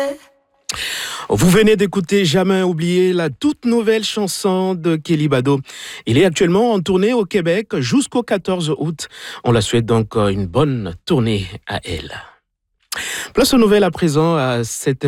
Vous venez d'écouter Jamais oublié, la toute nouvelle chanson de Kelly Bado. Il est actuellement en tournée au Québec jusqu'au 14 août. On la souhaite donc une bonne tournée à elle. Place aux nouvelles à présent à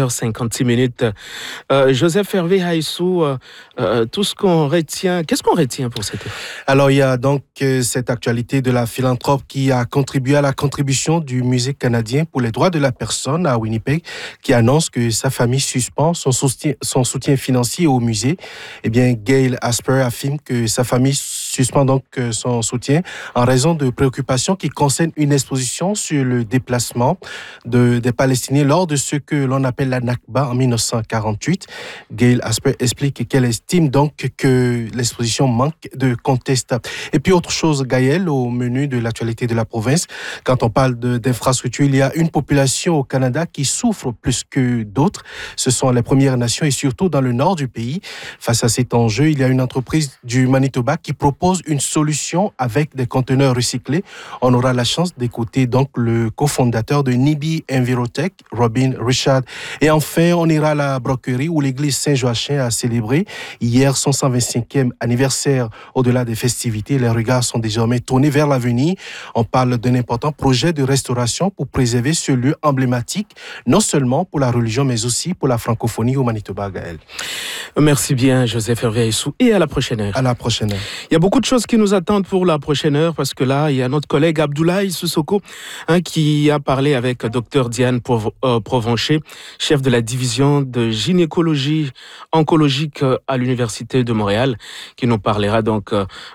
7h56. Joseph Hervé Haïssou, tout ce qu'on retient, qu'est-ce qu'on retient pour cette heure? Alors, il y a donc cette actualité de la philanthrope qui a contribué à la contribution du Musée canadien pour les droits de la personne à Winnipeg, qui annonce que sa famille suspend son soutien financier au musée. Eh bien, Gail Asper affirme que sa famille suspend donc son soutien en raison de préoccupations qui concernent une exposition sur le déplacement des Palestiniens lors de ce que l'on appelle la Nakba en 1948. Gail Asper explique qu'elle estime donc que l'exposition manque de contexte. Et puis autre chose, Gaël, au menu de l'actualité de la province, quand on parle d'infrastructures, il y a une population au Canada qui souffre plus que d'autres. Ce sont les Premières Nations et surtout dans le nord du pays. Face à cet enjeu, il y a une entreprise du Manitoba qui propose une solution avec des conteneurs recyclés. On aura la chance d'écouter donc le cofondateur de Nibi Envirotech, Robin Richard. Et enfin, on ira à la broquerie où l'église Saint-Joachim a célébré hier son 125e anniversaire. Au-delà des festivités, les regards sont désormais tournés vers l'avenir. On parle d'un important projet de restauration pour préserver ce lieu emblématique, non seulement pour la religion, mais aussi pour la francophonie au Manitoba, Gaël. Merci bien, Joseph Hervé Haïssou, et à la prochaine heure. À la prochaine heure. Il y a beaucoup de choses qui nous attendent pour la prochaine heure, parce que là, il y a notre collègue Abdoulaye Sissoko qui a parlé avec Dr Diane Provencher, chef de la division de gynécologie oncologique à l'Université de Montréal, qui nous parlera donc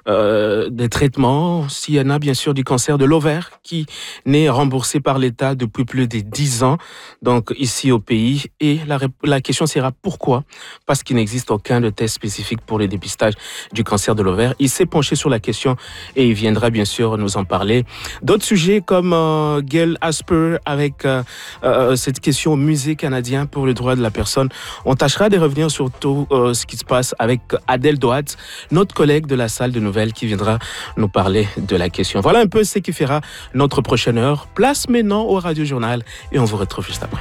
des traitements, s'il y en a bien sûr du cancer de l'ovaire, qui n'est remboursé par l'État depuis plus de 10 ans, donc ici au pays. Et la question sera pourquoi? Parce qu'il n'existe aucun de test spécifique pour le dépistage du cancer de l'ovaire. Il s'est penché sur la question et il viendra bien sûr nous en parler. D'autres sujets comme Gail Asper avec cette question au Musée canadien pour le droit de la personne. On tâchera de revenir sur tout ce qui se passe avec Adèle Doat, notre collègue de la salle de nouvelles qui viendra nous parler de la question. Voilà un peu ce qui fera notre prochaine heure. Place maintenant au Radio Journal et on vous retrouve juste après.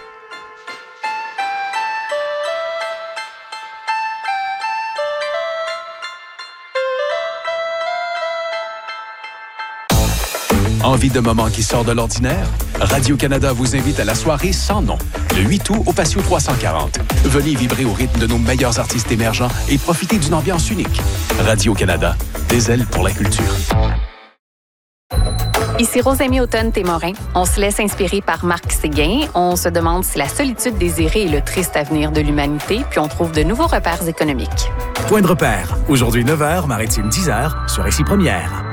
Envie de moments qui sortent de l'ordinaire? Radio-Canada vous invite à la soirée Sans nom, le 8 août au Patio 340. Venez vibrer au rythme de nos meilleurs artistes émergents et profiter d'une ambiance unique. Radio-Canada, des ailes pour la culture. Ici Rosemie Automne-Témorin. On se laisse inspirer par Marc Séguin. On se demande si la solitude désirée est le triste avenir de l'humanité, puis on trouve de nouveaux repères économiques. Point de repère. Aujourd'hui 9h, Maritime 10h, sur Ici Première.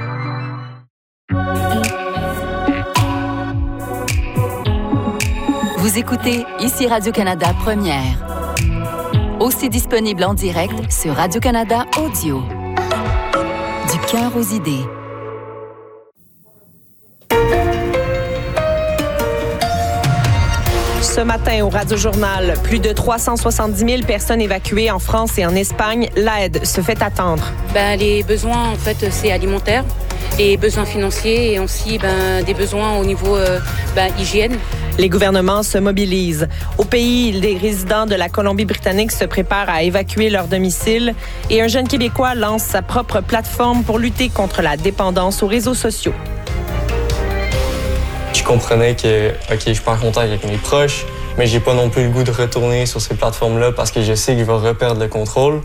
Vous écoutez Ici Radio-Canada Première. Aussi disponible en direct sur Radio-Canada Audio. Du cœur aux idées. Ce matin au Radio Journal, plus de 370 000 personnes évacuées en France et en Espagne. L'aide se fait attendre. Les besoins, en fait, c'est alimentaire, les besoins financiers et aussi des besoins au niveau hygiène. Les gouvernements se mobilisent. Au pays, les résidents de la Colombie-Britannique se préparent à évacuer leur domicile et un jeune Québécois lance sa propre plateforme pour lutter contre la dépendance aux réseaux sociaux. Je comprenais que, je suis pas en contact avec mes proches, mais j'ai pas non plus le goût de retourner sur ces plateformes-là parce que je sais que je vais reperdre le contrôle.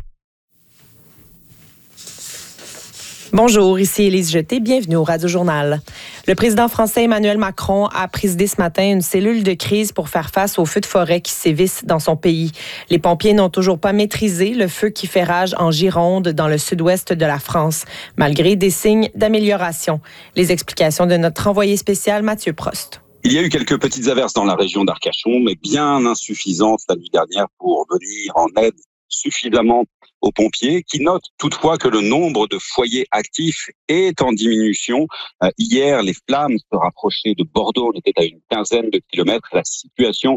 Bonjour, ici Élise Jeté, bienvenue au Radio Journal. Le président français Emmanuel Macron a présidé ce matin une cellule de crise pour faire face aux feux de forêt qui sévissent dans son pays. Les pompiers n'ont toujours pas maîtrisé le feu qui fait rage en Gironde, dans le sud-ouest de la France, malgré des signes d'amélioration. Les explications de notre envoyé spécial Mathieu Prost. Il y a eu quelques petites averses dans la région d'Arcachon, mais bien insuffisantes la nuit dernière pour venir en aide suffisamment aux pompiers, qui notent toutefois que le nombre de foyers actifs est en diminution. Hier, les flammes se rapprochaient de Bordeaux, on était à une quinzaine de kilomètres. La situation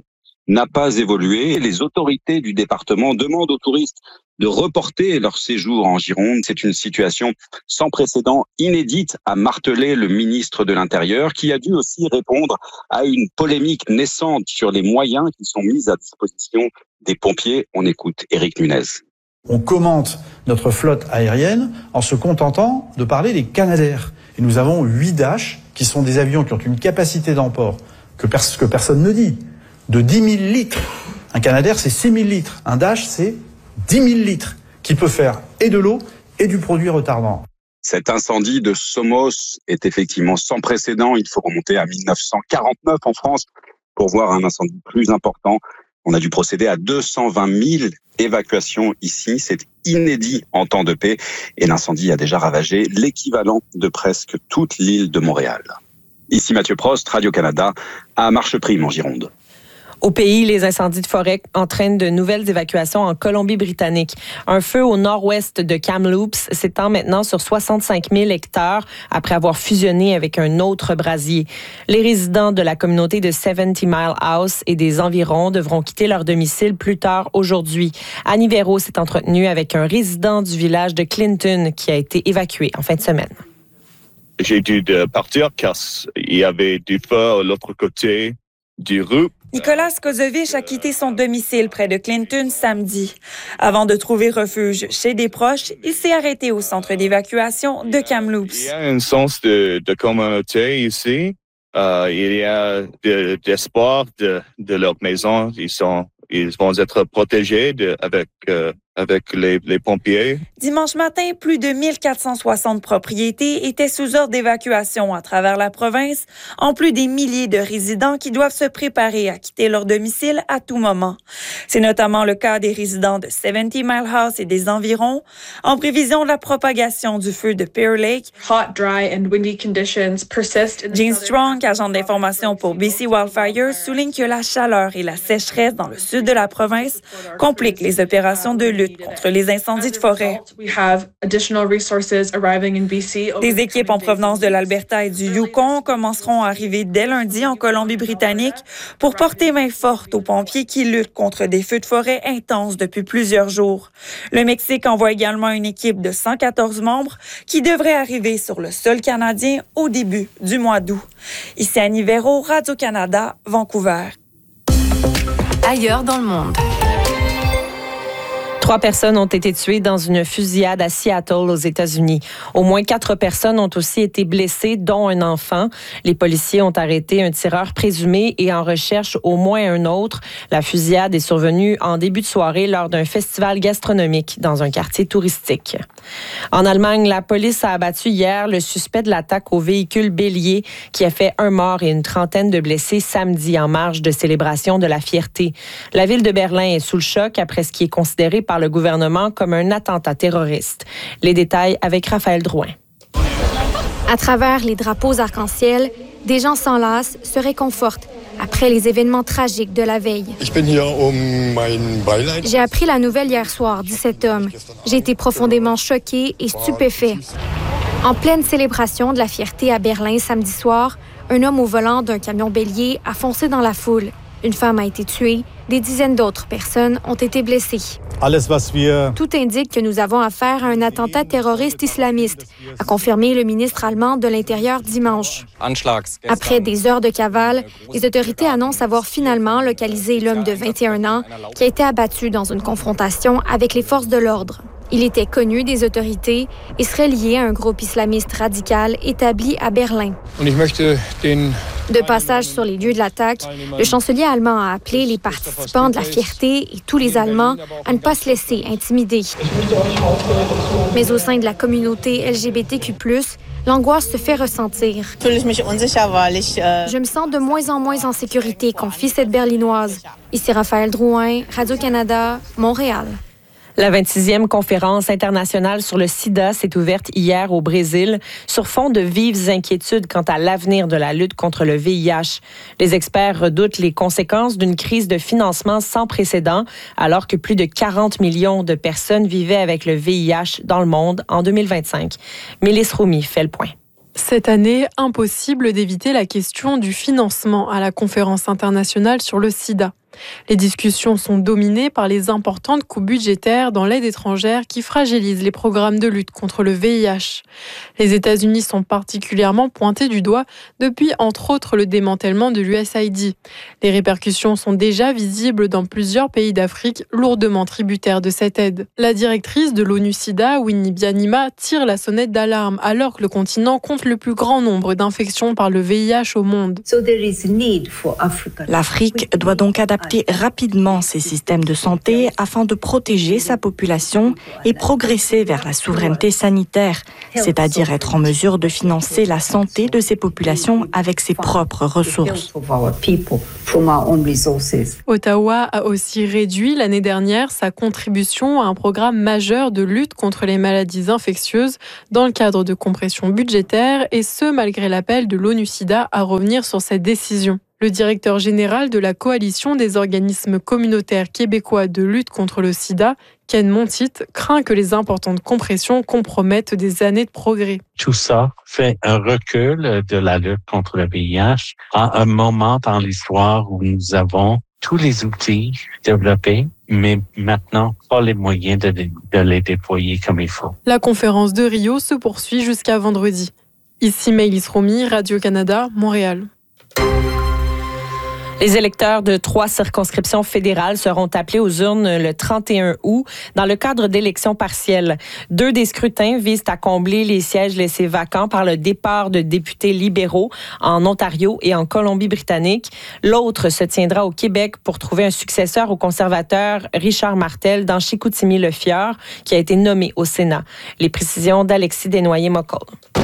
n'a pas évolué. Les autorités du département demandent aux touristes de reporter leur séjour en Gironde. C'est une situation sans précédent, inédite, a martelé le ministre de l'Intérieur, qui a dû aussi répondre à une polémique naissante sur les moyens qui sont mis à disposition des pompiers. On écoute Éric Nunez. On commente notre flotte aérienne en se contentant de parler des Canadair. Et nous avons 8 Dash, qui sont des avions qui ont une capacité d'emport que personne ne dit, de 10 000 litres. Un Canadair, c'est 6 000 litres. Un Dash, c'est 10 000 litres, qui peut faire et de l'eau et du produit retardant. Cet incendie de Somos est effectivement sans précédent. Il faut remonter à 1949 en France pour voir un incendie plus important. On a dû procéder à 220 000 évacuations ici. C'est inédit en temps de paix. Et l'incendie a déjà ravagé l'équivalent de presque toute l'île de Montréal. Ici Mathieu Prost, Radio-Canada, à Marcheprime en Gironde. Au pays, les incendies de forêt entraînent de nouvelles évacuations en Colombie-Britannique. Un feu au nord-ouest de Kamloops s'étend maintenant sur 65 000 hectares après avoir fusionné avec un autre brasier. Les résidents de la communauté de 70 Mile House et des environs devront quitter leur domicile plus tard aujourd'hui. Annie Véro s'est entretenue avec un résident du village de Clinton qui a été évacué en fin de semaine. J'ai dû partir car il y avait du feu de l'autre côté du rue. Nicolas Kozovic a quitté son domicile près de Clinton samedi. Avant de trouver refuge chez des proches, il s'est arrêté au centre d'évacuation de Kamloops. Il y a un sens de communauté ici. Il y a d'espoir de leur maison. Ils vont être protégés avec les pompiers. Dimanche matin, plus de 1460 propriétés étaient sous ordre d'évacuation à travers la province, en plus des milliers de résidents qui doivent se préparer à quitter leur domicile à tout moment. C'est notamment le cas des résidents de 70 Mile House et des environs, en prévision de la propagation du feu de Pear Lake. Hot, dry and windy conditions persist. Jean Strong, agent d'information pour BC Wildfires, souligne que la chaleur et la sécheresse dans le sud de la province compliquent les opérations de lutte contre les incendies de forêt. Des équipes en provenance de l'Alberta et du Yukon commenceront à arriver dès lundi en Colombie-Britannique pour porter main forte aux pompiers qui luttent contre des feux de forêt intenses depuis plusieurs jours. Le Mexique envoie également une équipe de 114 membres qui devrait arriver sur le sol canadien au début du mois d'août. Ici Annie Véro, Radio-Canada, Vancouver. Ailleurs dans le monde. 3 personnes ont été tuées dans une fusillade à Seattle, aux États-Unis. Au moins 4 personnes ont aussi été blessées, dont un enfant. Les policiers ont arrêté un tireur présumé et en recherchent au moins un autre. La fusillade est survenue en début de soirée lors d'un festival gastronomique dans un quartier touristique. En Allemagne, la police a abattu hier le suspect de l'attaque au véhicule bélier qui a fait 1 mort et une trentaine de blessés samedi en marge de célébration de la fierté. La ville de Berlin est sous le choc après ce qui est considéré par le gouvernement comme un attentat terroriste. Les détails avec Raphaël Drouin. À travers les drapeaux arc-en-ciel, des gens s'enlacent, se réconfortent après les événements tragiques de la veille. J'ai appris la nouvelle hier soir, dit cet homme. J'ai été profondément choqué et stupéfait. En pleine célébration de la fierté à Berlin samedi soir, un homme au volant d'un camion bélier a foncé dans la foule. Une femme a été tuée, des dizaines d'autres personnes ont été blessées. Tout indique que nous avons affaire à un attentat terroriste islamiste, a confirmé le ministre allemand de l'Intérieur dimanche. Après des heures de cavale, les autorités annoncent avoir finalement localisé l'homme de 21 ans qui a été abattu dans une confrontation avec les forces de l'ordre. Il était connu des autorités et serait lié à un groupe islamiste radical établi à Berlin. De passage sur les lieux de l'attaque, le chancelier allemand a appelé les participants de la fierté et tous les Allemands à ne pas se laisser intimider. Mais au sein de la communauté LGBTQ+, l'angoisse se fait ressentir. Je me sens de moins en moins en sécurité, confie cette Berlinoise. Ici Raphaël Drouin, Radio-Canada, Montréal. La 26e conférence internationale sur le sida s'est ouverte hier au Brésil sur fond de vives inquiétudes quant à l'avenir de la lutte contre le VIH. Les experts redoutent les conséquences d'une crise de financement sans précédent alors que plus de 40 millions de personnes vivaient avec le VIH dans le monde en 2025. Mélisse Roumi fait le point. Cette année, impossible d'éviter la question du financement à la conférence internationale sur le sida. Les discussions sont dominées par les importantes coupes budgétaires dans l'aide étrangère qui fragilisent les programmes de lutte contre le VIH. Les États-Unis sont particulièrement pointés du doigt depuis, entre autres, le démantèlement de l'USAID. Les répercussions sont déjà visibles dans plusieurs pays d'Afrique lourdement tributaires de cette aide. La directrice de l'ONU-SIDA, Winnie Byanyima, tire la sonnette d'alarme alors que le continent compte le plus grand nombre d'infections par le VIH au monde. L'Afrique doit donc adapter rapidement ses systèmes de santé afin de protéger sa population et progresser vers la souveraineté sanitaire, c'est-à-dire être en mesure de financer la santé de ses populations avec ses propres ressources. Ottawa a aussi réduit l'année dernière sa contribution à un programme majeur de lutte contre les maladies infectieuses dans le cadre de compression budgétaire, et ce malgré l'appel de l'ONU-SIDA à revenir sur cette décision. Le directeur général de la Coalition des organismes communautaires québécois de lutte contre le sida, Ken Montit, craint que les importantes compressions compromettent des années de progrès. Tout ça fait un recul de la lutte contre le VIH à un moment dans l'histoire où nous avons tous les outils développés, mais maintenant pas les moyens de les déployer comme il faut. La conférence de Rio se poursuit jusqu'à vendredi. Ici Maëlys Romy, Radio-Canada, Montréal. Les électeurs de 3 circonscriptions fédérales seront appelés aux urnes le 31 août dans le cadre d'élections partielles. 2 des scrutins visent à combler les sièges laissés vacants par le départ de députés libéraux en Ontario et en Colombie-Britannique. L'autre se tiendra au Québec pour trouver un successeur au conservateur Richard Martel dans Chicoutimi-Le-Fjord, qui a été nommé au Sénat. Les précisions d'Alexis Desnoyers-Moccol.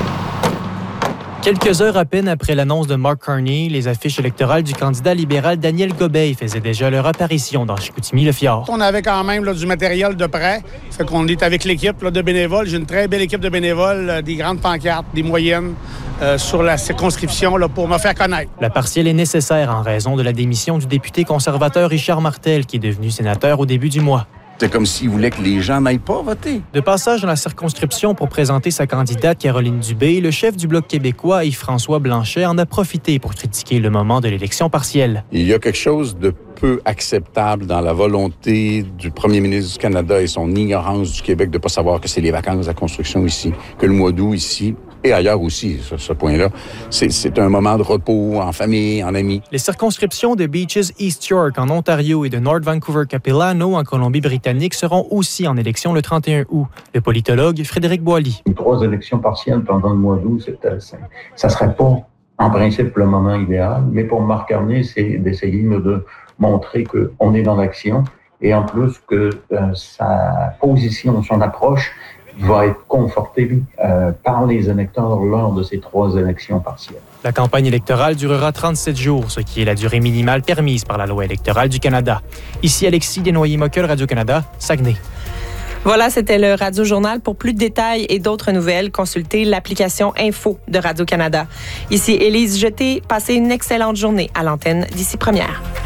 Quelques heures à peine après l'annonce de Mark Carney, les affiches électorales du candidat libéral Daniel Gobeil faisaient déjà leur apparition dans Chicoutimi-Le-Fjord. On avait quand même du matériel de prêt. Fait qu'on est avec l'équipe de bénévoles. J'ai une très belle équipe de bénévoles, des grandes pancartes, des moyennes sur la circonscription pour me faire connaître. La partielle est nécessaire en raison de la démission du député conservateur Richard Martel, qui est devenu sénateur au début du mois. C'est comme s'il voulait que les gens n'aillent pas voter. De passage dans la circonscription pour présenter sa candidate Caroline Dubé, le chef du Bloc québécois, Yves-François Blanchet, en a profité pour critiquer le moment de l'élection partielle. Il y a quelque chose de peu acceptable dans la volonté du premier ministre du Canada et son ignorance du Québec de ne pas savoir que c'est les vacances à construction ici, que le mois d'août ici, et ailleurs aussi, sur ce point-là, c'est un moment de repos en famille, en amis. Les circonscriptions de Beaches East York en Ontario et de North Vancouver-Capilano en Colombie-Britannique seront aussi en élection le 31 août. Le politologue Frédéric Boilly. 3 élections partielles pendant le mois d'août, ça serait pas, en principe, le moment idéal, mais pour Mark Carney, c'est d'essayer de montrer qu'on est dans l'action et en plus que sa position, son approche va être confortée par les électeurs lors de ces 3 élections partielles. La campagne électorale durera 37 jours, ce qui est la durée minimale permise par la loi électorale du Canada. Ici Alexis Desnoyers-Moccol, Radio-Canada, Saguenay. Voilà, c'était le Radio-Journal. Pour plus de détails et d'autres nouvelles, consultez l'application Info de Radio-Canada. Ici Élise Jeté. Passez une excellente journée à l'antenne d'ici première.